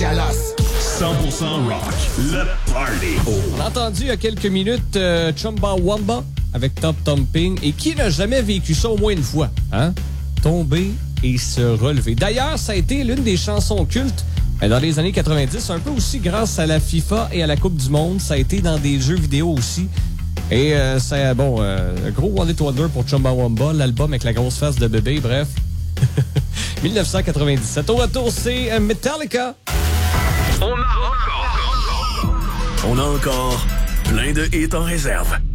Calas. 100% rock, le party. On a entendu il y a quelques minutes Chumbawamba avec Top Thumping. Et qui n'a jamais vécu ça au moins une fois? Hein? Tomber et se relever. D'ailleurs, ça a été l'une des chansons cultes dans les années 90, un peu aussi grâce à la FIFA et à la Coupe du Monde. Ça a été dans des jeux vidéo aussi. Et c'est bon, gros One Hit Wonder pour Chumbawamba, l'album avec la grosse face de bébé, bref. 1997. Au retour, c'est Metallica. On a encore plein de hits en réserve.